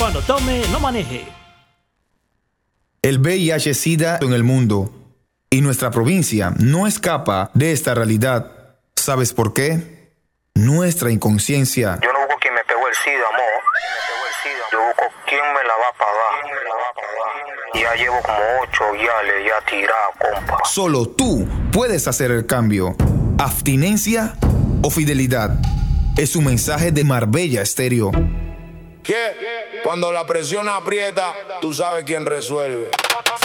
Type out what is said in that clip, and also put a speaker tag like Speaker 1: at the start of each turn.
Speaker 1: Cuando tome, no maneje.
Speaker 2: El VIH-Sida en el mundo y nuestra provincia no escapa de esta realidad. ¿Sabes por qué? Nuestra inconsciencia.
Speaker 3: Yo no busco quien me pegó el SIDA, amor. Yo busco quién me la va a pagar. Ya llevo como 8 yales ya tirado, compa.
Speaker 2: Solo tú puedes hacer el cambio. Abstinencia o fidelidad. Es un mensaje de Marbella Estéreo.
Speaker 4: ¿Qué? Cuando la presión aprieta, tú sabes quién resuelve.